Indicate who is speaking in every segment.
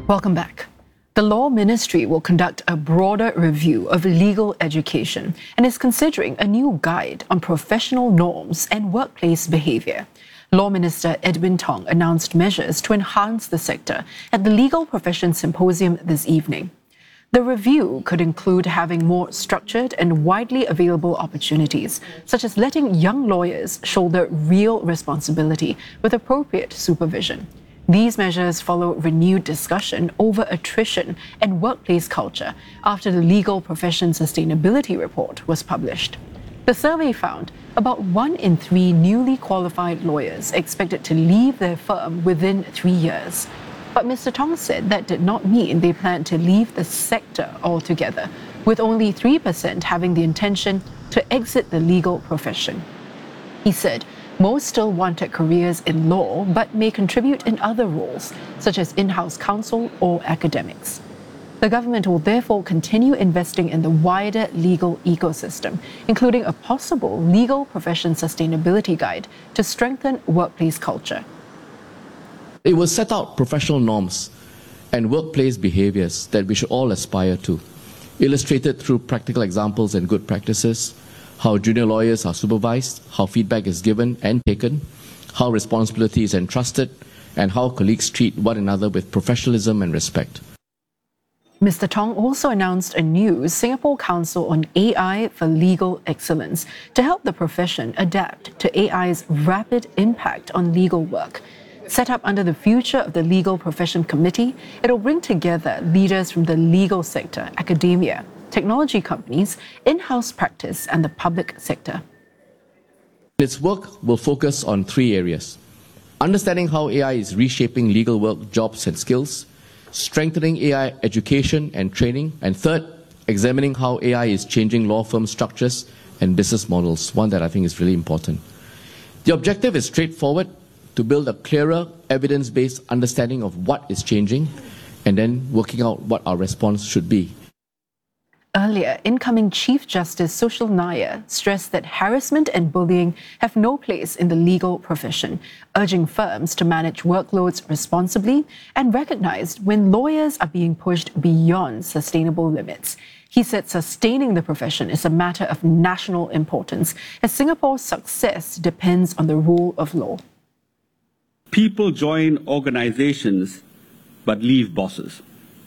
Speaker 1: Welcome back. The Law Ministry will conduct a broader review of legal education and is considering a new guide on professional norms and workplace behaviour. Law Minister Edwin Tong announced measures to enhance the sector at the Legal Professions Symposium this evening. The review could include having more structured and widely available opportunities, such as letting young lawyers shoulder real responsibility with appropriate supervision. These measures follow renewed discussion over attrition and workplace culture after the Legal Profession Sustainability Report was published. The survey found about 1 in 3 newly qualified lawyers expected to leave their firm within 3 years. But Mr. Tong said that did not mean they plan to leave the sector altogether, with only 3% having the intention to exit the legal profession. He said most still wanted careers in law but may contribute in other roles, such as in-house counsel or academics. The government will therefore continue investing in the wider legal ecosystem, including a possible legal profession sustainability guide to strengthen workplace culture.
Speaker 2: It will set out professional norms and workplace behaviours that we should all aspire to, illustrated through practical examples and good practices, how junior lawyers are supervised, how feedback is given and taken, how responsibility is entrusted, and how colleagues treat one another with professionalism and respect.
Speaker 1: Mr. Tong also announced a new Singapore Council on AI for Legal Excellence to help the profession adapt to AI's rapid impact on legal work. Set up under the Future of the Legal Profession Committee, it will bring together leaders from the legal sector, academia, technology companies, in-house practice, and the public sector.
Speaker 2: Its work will focus on 3 areas: understanding how AI is reshaping legal work, jobs, and skills, strengthening AI education and training, and third, examining how AI is changing law firm structures and business models, one that I think is really important. The objective is straightforward: to build a clearer, evidence-based understanding of what is changing and then working out what our response should be.
Speaker 1: Earlier, incoming Chief Justice Sushil Nair stressed that harassment and bullying have no place in the legal profession, urging firms to manage workloads responsibly and recognize when lawyers are being pushed beyond sustainable limits. He said sustaining the profession is a matter of national importance, as Singapore's success depends on the rule of law.
Speaker 3: People join organizations but leave bosses.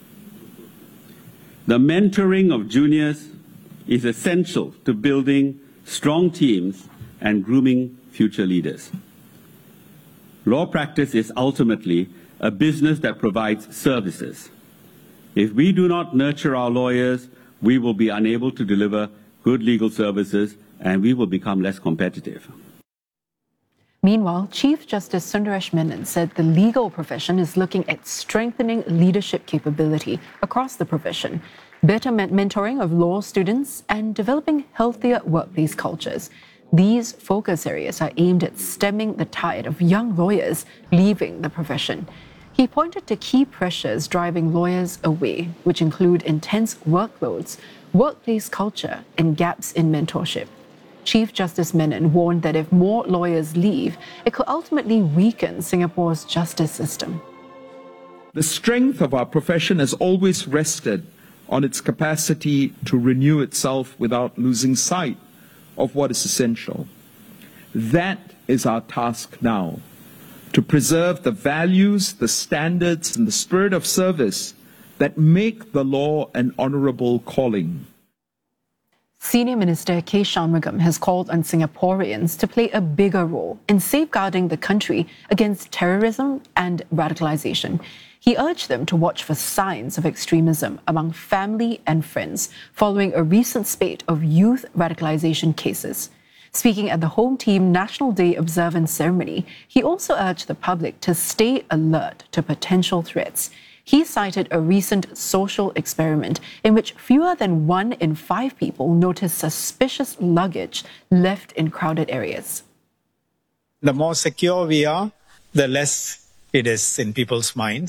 Speaker 3: The mentoring of juniors is essential to building strong teams and grooming future leaders. Law practice is ultimately a business that provides services. If we do not nurture our lawyers, we will be unable to deliver good legal services and we will become less competitive.
Speaker 1: Meanwhile, Chief Justice Sundaresh Menon said the legal profession is looking at strengthening leadership capability across the profession, better mentoring of law students, and developing healthier workplace cultures. These focus areas are aimed at stemming the tide of young lawyers leaving the profession. He pointed to key pressures driving lawyers away, which include intense workloads, workplace culture, and gaps in mentorship. Chief Justice Menon warned that if more lawyers leave, it could ultimately weaken Singapore's justice system.
Speaker 4: The strength of our profession has always rested on its capacity to renew itself without losing sight of what is essential. That is our task now, to preserve the values, the standards, and the spirit of service that make the law an honourable calling.
Speaker 1: Senior Minister K. Shanmugam has called on Singaporeans to play a bigger role in safeguarding the country against terrorism and radicalisation. He urged them to watch for signs of extremism among family and friends following a recent spate of youth radicalisation cases. Speaking at the Home Team National Day observance ceremony, he also urged the public to stay alert to potential threats. He cited a recent social experiment in which fewer than 1 in 5 people noticed suspicious luggage left in crowded areas.
Speaker 5: The more secure we are, the less it is in people's minds.